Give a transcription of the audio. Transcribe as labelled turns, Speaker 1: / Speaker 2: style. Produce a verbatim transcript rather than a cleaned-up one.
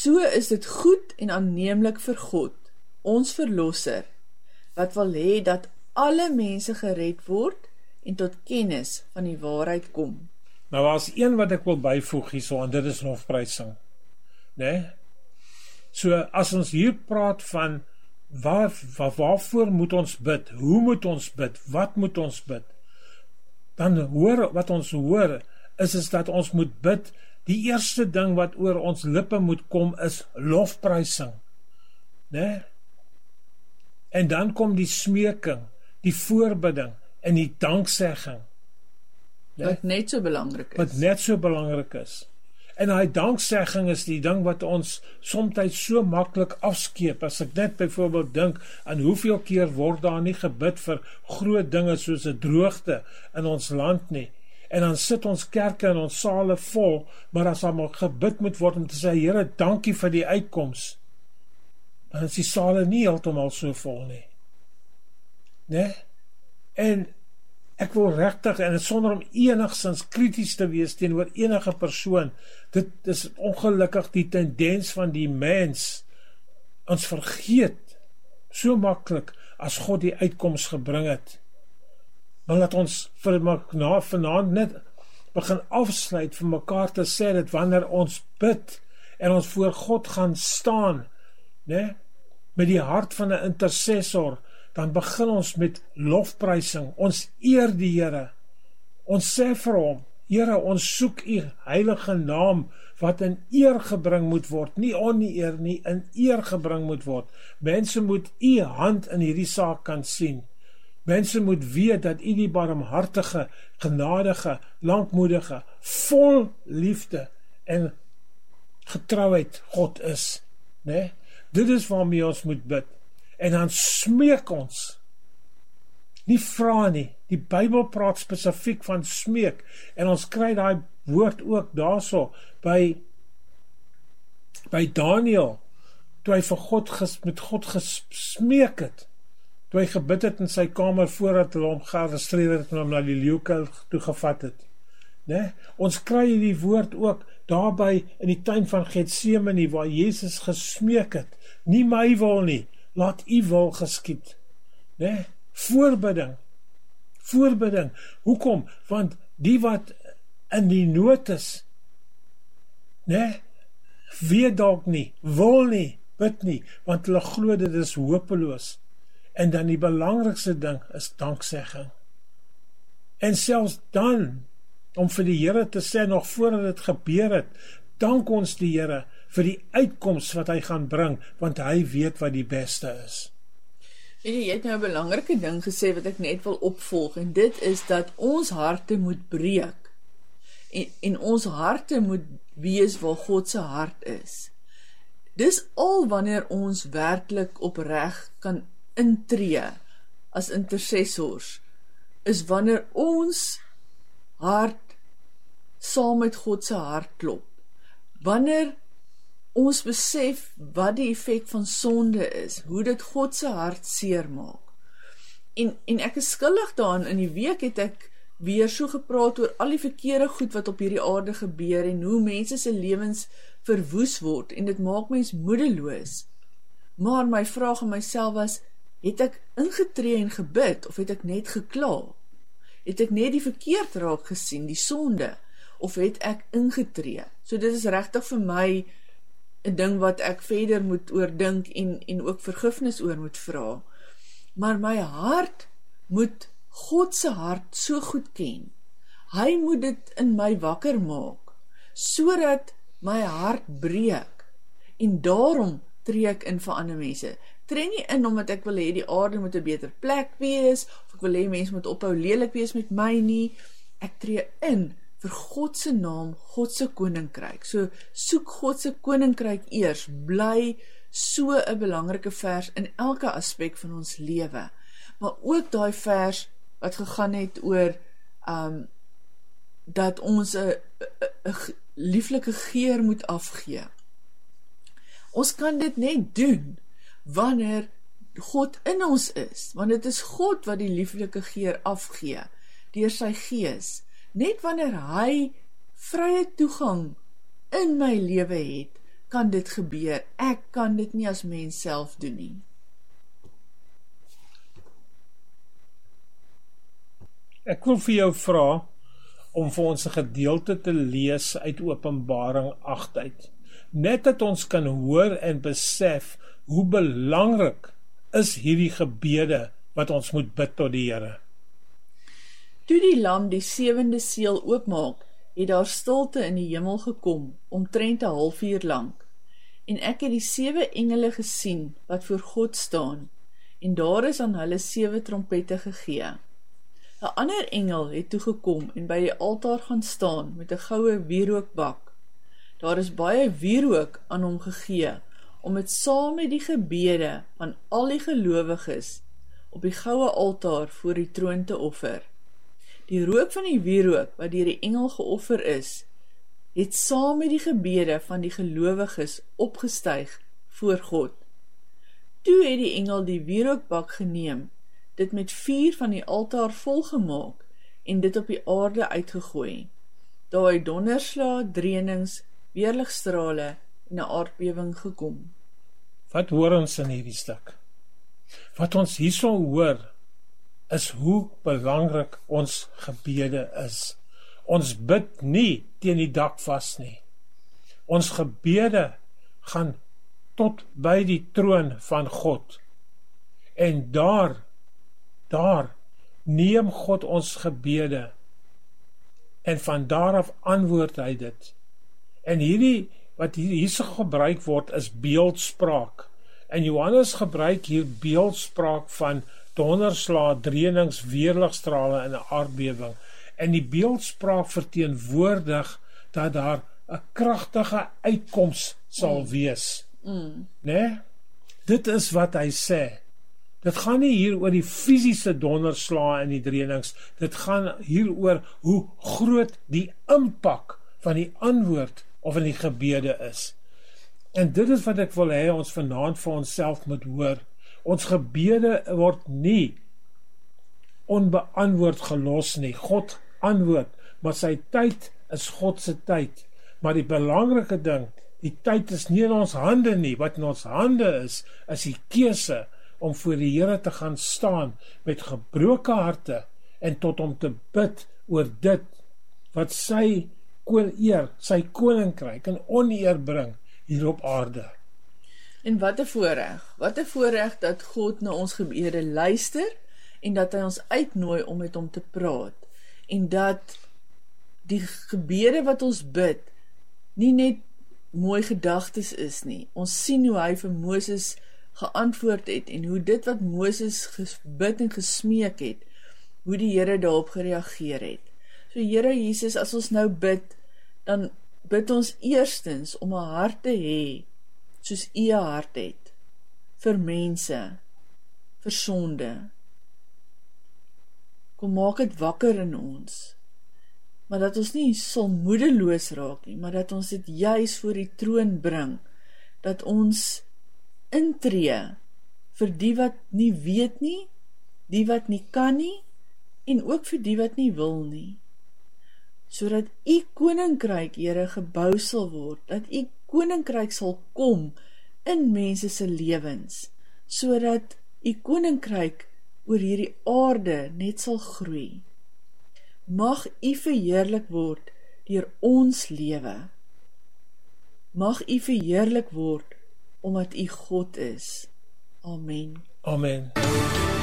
Speaker 1: So is dit goed en aanneemlik vir God, ons verlosser, wat wil hê dat alle mense gered word en tot kennis van die waarheid kom.
Speaker 2: Nou as een wat ek wil byvoeg hierso, en dit is lofprysing. Nee? So as ons hier praat van waar, waar, waarvoor moet ons bid, hoe moet ons bid, wat moet ons bid, dan hoor wat ons hoor is, is dat ons moet bid. Die eerste ding wat oor ons lippe moet kom is lofprysing. Nee? En dan kom die smeking, die voorbidding en die danksegging. Nee?
Speaker 1: Wat net so belangrik is.
Speaker 2: Wat net so belangrik is. En daai danksegging is die ding wat ons soms so maklik afskeep. As ek net byvoorbeeld dink aan hoeveel keer word daar nie gebid vir groot dinge soos 'n droogte in ons land nie. En dan sit ons kerke en ons sale vol, maar as daar gebid moet word om te sê, Here, dankie vir die uitkoms, dan is die sale nie heeltemal so vol nie. Nee? En ek wil regtig, en sonder om enigstens krities te wees teenoor enige persoon, dit is ongelukkig die tendens van die mens, ons vergeet so maklik as God die uitkoms gebring het. Maar laat ons vir na vanaand net begin afsluit vir mekaar te sê dat wanneer ons bid en ons voor God gaan staan, né, met die hart van 'n intercessor, dan begin ons met lofprysing. Ons eer die Here. Ons sê vir hom, Here, ons soek u heilige naam wat in eer gebring moet word, nie oneer nie, in eer gebring moet word. Mense moet u hand in hierdie saak kan sien. Mense moet weet dat u die barmhartige, genadige, lankmoedige, vol liefde en getrouheid God is, né? Dit is waarmee ons moet bid. En dan smeek ons. Nie vra nie. Die Bybel praat spesifiek van smeek. En ons kry daai woord ook daarso by by Daniel, toe hy vir God ges, met God gesmeek het. Toe hy gebid het in sy kamer voordat hulle hom gearresteer het en hom na die leeukuil toe gevat het. Nee? Ons kry die woord ook daarby in die tuin van Getsemane waar Jesus gesmeek het. Nie my wil nie, laat u wil geskied. Nee? Voorbidding. Voorbidding. Hoekom? Want die wat in die nood is, nee, weet dalk nie, wil nie, bid nie, want hulle glo dit is hopeloos. En dan die belangrikste ding is danksegging. En selfs dan, om vir die Here te sê, nog voordat dit gebeur het, dank ons die Here vir die uitkoms wat hy gaan bring, want hy weet wat die beste is.
Speaker 1: Weet jy, jy het nou 'n belangrike ding gesê wat ek net wil opvolg, en dit is dat ons harte moet breek, en, en ons harte moet wees waar God se hart is. Dis al wanneer ons werklik opreg kan intree as intercessors, is wanneer ons hart saam met God se hart klop. Wanneer ons besef wat die effek van sonde is, hoe dit God se hart seer maak. En, en ek is skuldig daaraan, in die week het ek weer so gepraat oor al die verkeerde goed wat op hierdie aarde gebeur, en hoe mense se lewens verwoes word, en dit maak mens moedeloos. Maar my vraag aan myself was, het ek ingetree en gebid, of het ek net gekla? Het ek net die verkeerd raak gesien, die sonde, of het ek ingetree? So dit is regtig vir my 'n ding wat ek verder moet oordink en, en ook vergifnis oor moet vra. Maar my hart moet God se hart so goed ken. Hy moet dit in my wakker maak, sodat my hart breek. En daarom tree ek in vir ander mense. Tree nie in omdat ek wil hê die aarde moet 'n beter plek wees, of ek wil hê mense moet ophou lelik wees met my nie. Ek tree in vir God se naam, God se koninkryk. So soek God se koninkryk eers, bly so 'n belangrike vers in elke aspek van ons lewe. Maar ook daai vers wat gegaan het oor um, dat ons 'n lieflike geur moet afgee. Ons kan dit net doen wanneer God in ons is, want dit is God wat die lieflike geur afgee deur sy gees. Net wanneer hy vrye toegang in my lewe het, kan dit gebeur. Ek kan dit nie as mens self doen nie.
Speaker 2: Ek wil vir jou vra om vir ons 'n gedeelte te lees uit Openbaring agt uit. Net dat ons kan hoor en besef hoe belangrik is hierdie gebede wat ons moet bid tot die Here.
Speaker 1: Toe die lam die sewende seël oopmaak, het daar stilte in die hemel gekom, omtrent 'n halfuur lank. En ek het die sewe engele gesien wat voor God staan, en daar is aan hulle sewe trompette gegee. 'n Ander engel het toegekom en by die altaar gaan staan met 'n goue wierookbak. Daar is baie wierook aan hom gegee, om dit saam met die gebede van al die gelowiges op die goue altaar voor die troon te offer. Die rook van die wierook wat deur die engel geoffer is, het saam met die gebede van die gelowiges opgestyg voor God. Toe het die engel die wierookbak geneem, dit met vuur van die altaar volgemaak en dit op die aarde uitgegooi. Daar het donderslae, drenings, weerligstrale en 'n aardbewing gekom.
Speaker 2: Wat hoor ons in hierdie stuk? Wat ons hierso hoor, is hoe belangrik ons gebede is. Ons bid nie teen die dak vas nie. Ons gebede gaan tot by die troon van God. En daar, daar neem God ons gebede en van daar af antwoord hy dit. En hierdie wat hier hierso gebruik word is beeldspraak. En Johannes gebruik hier beeldspraak van donderslae, drenings, weerligstrale en 'n aardbewing. En die beeldspraak verteenwoordig dat daar 'n kragtige uitkoms sal mm. wees. Mm. Né? Dit is wat hy sê. Dit gaan nie hier oor die fisiese donderslae en die drenings. Dit gaan hier oor hoe groot die impak van die antwoord of in die gebede is. En dit is wat ek wil hê ons vanaand vir onsself moet hoor. Ons gebede word nie onbeantwoord gelos nie. God antwoord, maar sy tyd is God se tyd. Maar die belangrike ding, die tyd is nie in ons hande nie. Wat in ons hande is, is die keuse om voor die Here te gaan staan met gebroke harte en tot hom te bid oor dit wat sy eer, sy koninkryk en oneer bring hier op aarde.
Speaker 1: En wat 'n voorreg, wat 'n voorreg dat God na ons gebede luister en dat hy ons uitnooi om met hom te praat. En dat die gebede wat ons bid nie net mooi gedagtes is nie. Ons sien hoe hy vir Moses geantwoord het en hoe dit wat Moses gebid en gesmeek het, hoe die Here daarop gereageer het. So Here Jesus, as ons nou bid, dan bid ons eerstens om 'n hart te hê soos U 'n hart het vir mense, vir sonde. Kom maak dit wakker in ons, maar dat ons nie sal moedeloos raak nie, maar dat ons dit juis voor die troon bring, dat ons intree vir die wat nie weet nie, die wat nie kan nie, en ook vir die wat nie wil nie. Sodat U koninkryk, Here, gebou sal word, dat U koninkryk sal kom in mense se lewens, sodat U koninkryk oor hierdie aarde net sal groei. Mag U verheerlik word deur ons lewe. Mag U verheerlik word omdat U God is. Amen.
Speaker 2: Amen.